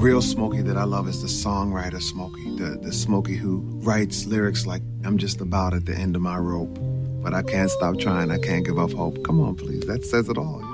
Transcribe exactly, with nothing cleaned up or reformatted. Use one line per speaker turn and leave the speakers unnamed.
real Smokey that I love is the songwriter Smokey, the, the Smokey who writes lyrics like, I'm just about at the end of my rope, but I can't stop trying, I can't give up hope. Come on, please, that says it all.